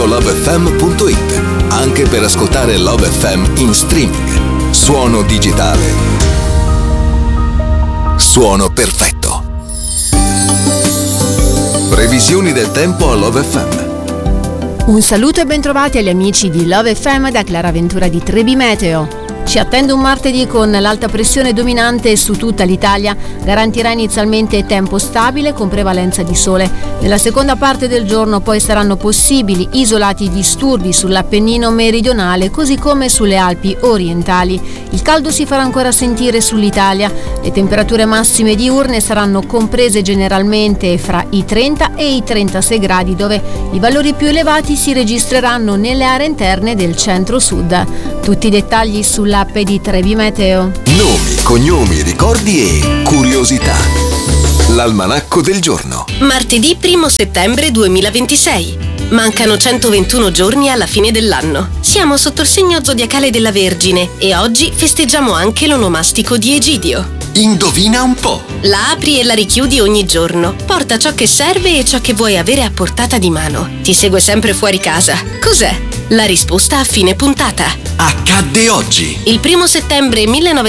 www.lovefm.it, anche per ascoltare Love FM in streaming. Suono digitale. Suono perfetto. Previsioni del tempo a Love FM. Un saluto e bentrovati agli amici di Love FM da Clara Ventura di Trebi Meteo. Ci attende un martedì con l'alta pressione dominante su tutta l'Italia, garantirà inizialmente tempo stabile con prevalenza di sole. Nella seconda parte del giorno poi saranno possibili isolati disturbi sull'Appennino meridionale così come sulle Alpi orientali. Il caldo si farà ancora sentire sull'Italia, le temperature massime diurne saranno comprese generalmente fra i 30 e i 36 gradi dove i valori più elevati si registreranno nelle aree interne del centro-sud. Tutti i dettagli sull'app di Trebi Meteo. Nomi, cognomi, ricordi e curiosità. L'almanacco del giorno. Martedì 1 settembre 2026. Mancano 121 giorni alla fine dell'anno. Siamo sotto il segno zodiacale della Vergine e oggi festeggiamo anche l'onomastico di Egidio. Indovina un po'. La apri e la richiudi ogni giorno. Porta ciò che serve e ciò che vuoi avere a portata di mano. Ti segue sempre fuori casa. Cos'è? La risposta a fine puntata. Accadde oggi. Il 1 settembre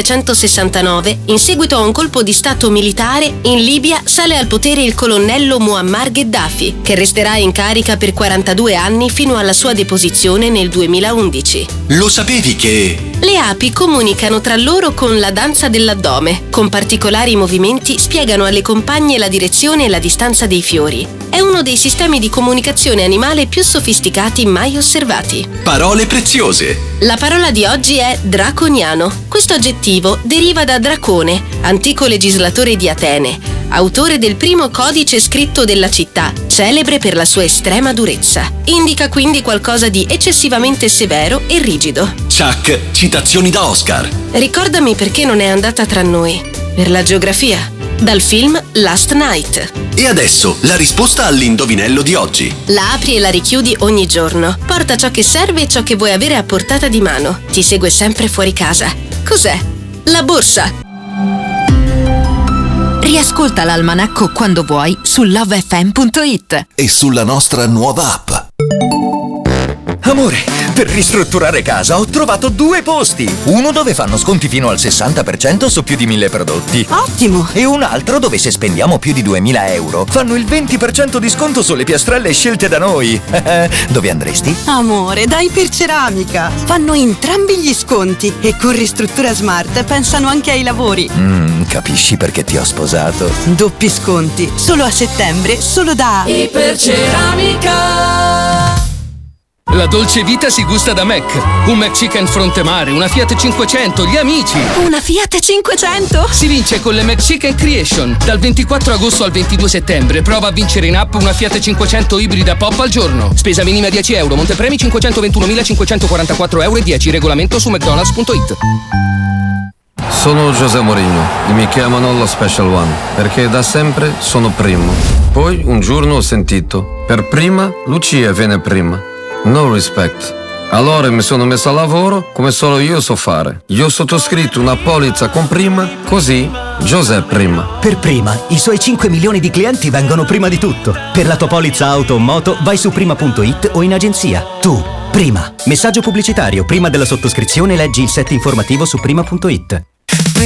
1969, in seguito a un colpo di stato militare, in Libia sale al potere il colonnello Muammar Gheddafi, che resterà in carica per 42 anni fino alla sua deposizione nel 2011. Lo sapevi che... Le api comunicano tra loro con la danza dell'addome. Con particolari movimenti spiegano alle compagne la direzione e la distanza dei fiori. È uno dei sistemi di comunicazione animale più sofisticati mai osservati. Parole preziose. La parola di oggi è draconiano. Questo aggettivo deriva da Dracone, antico legislatore di Atene, autore del primo codice scritto della città, celebre per la sua estrema durezza. Indica quindi qualcosa di eccessivamente severo e rigido. Chuck, citazioni da Oscar. Ricordami perché non è andata tra noi. Per la geografia. Dal film Last Night. E adesso la risposta all'indovinello di oggi. La apri e la richiudi ogni giorno. Porta ciò che serve e ciò che vuoi avere a portata di mano. Ti segue sempre fuori casa. Cos'è? La borsa. Riascolta l'almanacco quando vuoi su lovefm.it E sulla nostra nuova app. Amore, per ristrutturare casa ho trovato 2 posti. Uno dove fanno sconti fino al 60% su più di 1000 prodotti. Ottimo! E un altro dove se spendiamo più di 2000 euro fanno il 20% di sconto sulle piastrelle scelte da noi. Dove andresti? Amore, dai per Ceramica. Fanno entrambi gli sconti e con Ristruttura Smart pensano anche ai lavori. Capisci perché ti ho sposato? Doppi sconti, solo a settembre, solo da Iperceramica. La dolce vita si gusta da Mac. Un McChicken Frontemare, una Fiat 500, gli amici. Una Fiat 500? Si vince con le McChicken Creation. Dal 24 agosto al 22 settembre prova a vincere in app una Fiat 500 ibrida pop al giorno. Spesa minima 10 euro, montepremi 521.544 euro e 10. Regolamento su mcdonalds.it. Sono José Mourinho e mi chiamano lo Special One perché da sempre sono primo. Poi un giorno ho sentito: per prima Lucia viene prima. No respect. Allora mi sono messo a lavoro come solo io so fare. Io ho sottoscritto una polizza con prima, così José prima. Per prima, i suoi 5 milioni di clienti vengono prima di tutto. Per la tua polizza auto o moto vai su prima.it o in agenzia. Tu, prima. Messaggio pubblicitario. Prima della sottoscrizione leggi il set informativo su prima.it.